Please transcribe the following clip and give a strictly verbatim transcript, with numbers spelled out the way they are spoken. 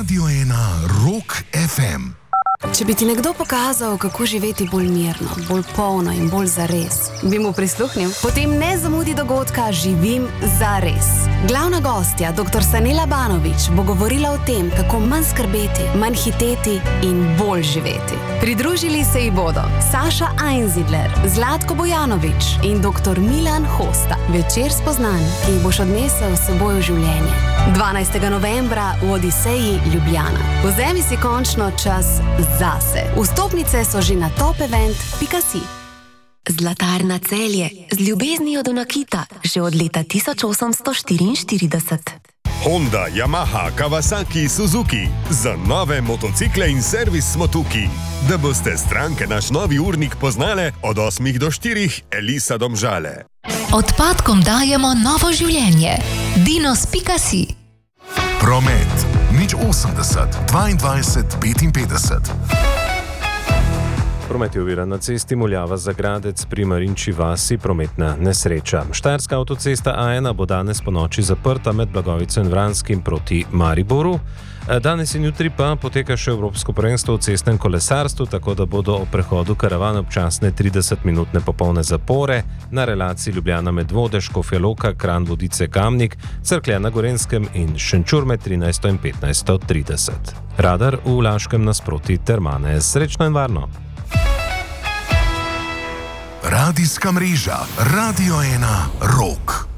Radio ena Rock ef em. Če bi ti nekdo pokazal, kako živeti bolj mirno, bolj polno in bolj zares, bi mu prisluhnil? Potem ne zamudi dogodka Živim zares. Glavna gostja, doktor Sanela Banović, bo govorila o tem, kako manj skrbeti, manj hiteti in bolj živeti. Pridružili se ji bodo Saša Einzidler, Zlatko Bojanović in doktor Milan Hosta. Večer spoznanj, ki jih boš odnesel s seboj v življenje. dvanajstega novembra v Odiseji Ljubljana. Vzemi si končno čas zase. Vstopnice so že na topevent pika si. Zlatarna Celje z ljubeznijo do nakita že od leta tisoč osemsto štiriinštirideset. Honda, Yamaha, Kawasaki, Suzuki. Za nove motocikle in servis smo tukaj. Da boste stranke naš novi urnik poznale od osmih do štirih, Elisa Domžale. Odpadkom dajemo novo življenje. dinos pika si. Promet nič osemdeset dvaindvajset petinpetdeset. Promet je oviran na cesti Muljava-Zagradec pri Marinči vasi, prometna nesreča. Štajerska avtocesta A ena bo danes po noči zaprta med Blagovico in Vranskim proti Mariboru. Danes in jutri pa poteka še Evropsko prvenstvo v cestnem kolesarstvu, tako da bodo ob prehodu karavan občasne tridesetminutne popolne zapore na relaciji Ljubljana Medvode, Škofja Loka, Kranj Vodice Kamnik, Cerklje na Gorenskem in Šenčur med trinajsto in petnajsto trideset. Radar v Laškem nasproti Termane. Srečno in varno! Radijska mreža Radio ena Rock.